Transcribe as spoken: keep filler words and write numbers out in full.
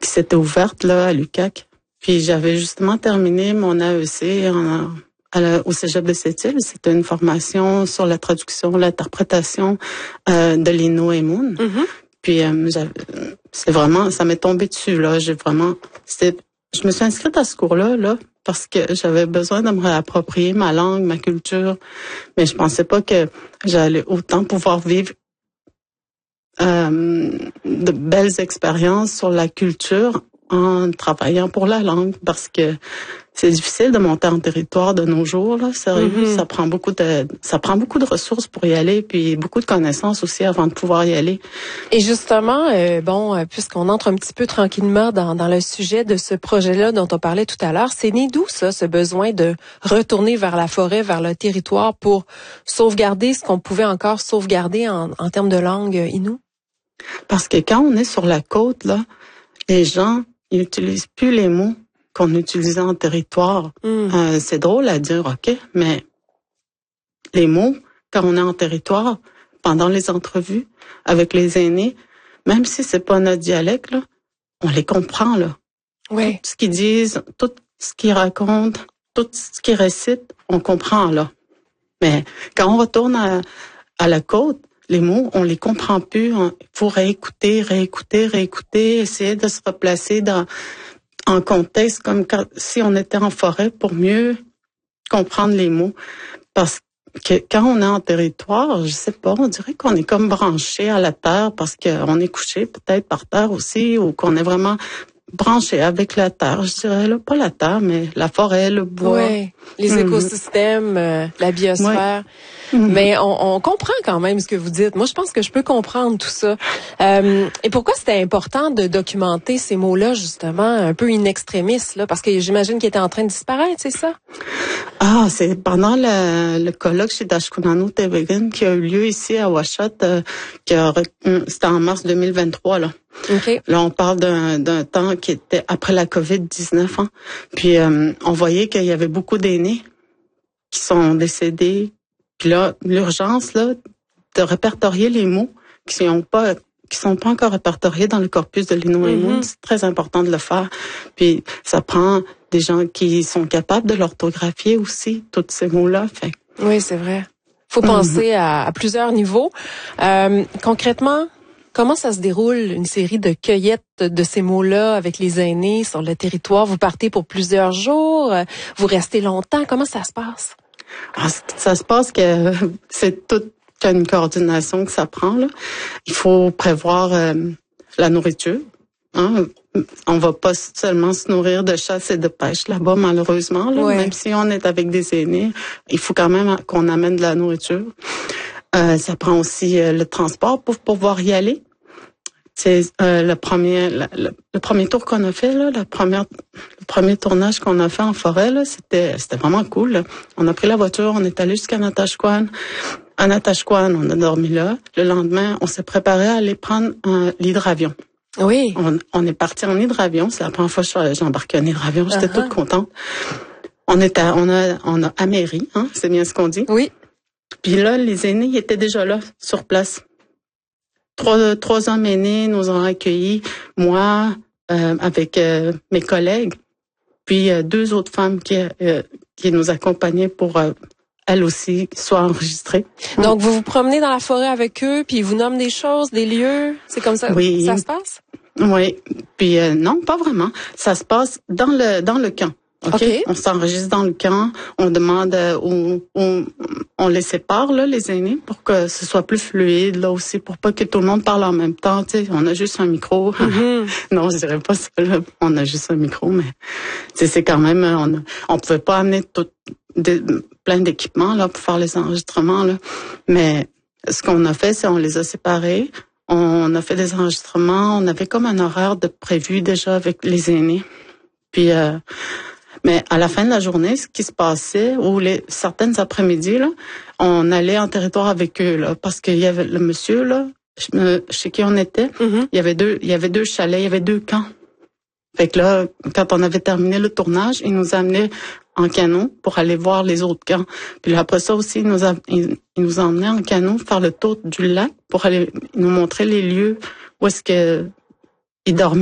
qui s'était ouverte là à l'U Q A C. Puis j'avais justement terminé mon A E C en, à la, au Cégep de Sept-Îles. C'était une formation sur la traduction, l'interprétation euh, de Lino et Moon. Mm-hmm. Puis euh, c'est vraiment, ça m'est tombé dessus là. J'ai vraiment, c'était, je me suis inscrite à ce cours-là là parce que j'avais besoin de me réapproprier ma langue, ma culture, mais je pensais pas que j'allais autant pouvoir vivre euh, de belles expériences sur la culture en travaillant pour la langue, parce que c'est difficile de monter en territoire de nos jours, là, sérieux. Mm-hmm. Ça prend beaucoup de, ça prend beaucoup de ressources pour y aller, puis beaucoup de connaissances aussi avant de pouvoir y aller. Et justement, euh, bon, euh, puisqu'on entre un petit peu tranquillement dans, dans le sujet de ce projet-là dont on parlait tout à l'heure, c'est né d'où ça, ce besoin de retourner vers la forêt, vers le territoire pour sauvegarder ce qu'on pouvait encore sauvegarder en, en termes de langue inou? Parce que quand on est sur la côte, là, les gens, ils n'utilisent plus les mots qu'on utilisait en territoire. Mm. Euh, c'est drôle à dire, OK, mais les mots, quand on est en territoire, pendant les entrevues avec les aînés, même si c'est pas notre dialecte, là, on les comprend, là. Oui. Tout ce qu'ils disent, tout ce qu'ils racontent, tout ce qu'ils récitent, on comprend, là. Mais quand on retourne à, à la côte, les mots, on les comprend plus. Il faut réécouter, réécouter, réécouter, essayer de se replacer dans en contexte comme quand, si on était en forêt pour mieux comprendre les mots. Parce que quand on est en territoire, je sais pas, on dirait qu'on est comme branché à la terre parce qu'on est couché peut-être par terre aussi, ou qu'on est vraiment branché avec la terre, je dirais, là, pas la terre, mais la forêt, le bois. Oui, les mm-hmm. écosystèmes, euh, la biosphère. Ouais. Mm-hmm. Mais on, on comprend quand même ce que vous dites. Moi, je pense que je peux comprendre tout ça. Euh, et pourquoi c'était important de documenter ces mots-là, justement, un peu in extremis, là, parce que j'imagine qu'ils étaient en train de disparaître, c'est ça? Ah, c'est pendant le, le colloque chez Dashkunanu-Tewegin qui a eu lieu ici à Ouachot, euh, qui a, c'était en mars deux mille vingt-trois, là. Okay. Là, on parle d'un, d'un temps qui était après la covid dix-neuf. Hein. Puis, euh, on voyait qu'il y avait beaucoup d'aînés qui sont décédés. Puis là, l'urgence, là, de répertorier les mots qui sont pas qui sont pas encore répertoriés dans le corpus de l'Innu et Moon, mm-hmm. c'est très important de le faire. Puis, ça prend des gens qui sont capables de l'orthographier aussi, tous ces mots-là. Fait. Oui, c'est vrai. Faut mm-hmm. penser à, à plusieurs niveaux. Euh, concrètement, comment ça se déroule, une série de cueillettes de ces mots-là avec les aînés sur le territoire? Vous partez pour plusieurs jours? Vous restez longtemps? Comment ça se passe? Ah, ça se passe que c'est toute une coordination que ça prend, là. Il faut prévoir euh, la nourriture. Hein? On va pas seulement se nourrir de chasse et de pêche là-bas, malheureusement. Là. Ouais. Même si on est avec des aînés, il faut quand même qu'on amène de la nourriture. Euh, ça prend aussi euh, le transport pour pouvoir y aller. C'est euh, le premier la, le, le premier tour qu'on a fait là, la première le premier tournage qu'on a fait en forêt là, c'était c'était vraiment cool. Là. On a pris la voiture, on est allé jusqu'à Natashquan. À Natashquan, on a dormi là. Le lendemain, on s'est préparé à aller prendre un l'hydravion. Oui. On, on est parti en hydravion, c'est la première fois que j'ai embarqué en hydravion, j'étais uh-huh. toute contente. On est à, on a on a améri, hein, c'est bien ce qu'on dit. Oui. Puis là, les aînés, ils étaient déjà là, sur place. Trois, trois hommes aînés nous ont accueillis, moi, euh, avec euh, mes collègues, puis euh, deux autres femmes qui, euh, qui nous accompagnaient pour, euh, elles aussi, soient enregistrées. Donc, vous vous promenez dans la forêt avec eux, puis ils vous nomment des choses, des lieux, c'est comme ça oui. ça se passe? Oui, puis euh, non, pas vraiment. Ça se passe dans le dans le camp. OK? Okay. On s'enregistre dans le camp, on demande, euh, on, on, on les sépare, là, les aînés, pour que ce soit plus fluide, là, aussi, pour pas que tout le monde parle en même temps, tu sais, on a juste un micro. Mm-hmm. Non, je dirais pas ça, là, on a juste un micro, mais, tu sais, c'est quand même, on a, on pouvait pas amener tout, de, plein d'équipements, là, pour faire les enregistrements, là, mais ce qu'on a fait, c'est on les a séparés, on a fait des enregistrements, on avait comme un horaire de prévu déjà avec les aînés, puis, euh, mais à la fin de la journée, ce qui se passait, ou les certaines après-midi, là, on allait en territoire avec eux, là, parce qu'il y avait le monsieur, là, chez qui on était, mm-hmm. il y avait deux, il y avait deux chalets, il y avait deux camps. Fait que là, quand on avait terminé le tournage, il nous amenait en canot pour aller voir les autres camps. Puis là, après ça aussi, il nous a, il, il nous emmenait en canot faire le tour du lac pour aller nous montrer les lieux où est-ce que il dormait.